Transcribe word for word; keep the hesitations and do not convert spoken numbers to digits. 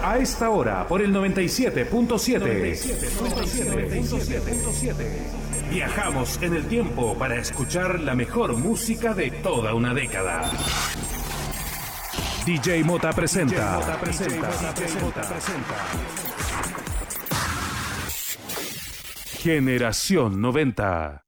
A esta hora por el noventa y siete punto siete. Viajamos en el tiempo para escuchar la mejor música de toda una década. D J Mota presenta. Generación noventa.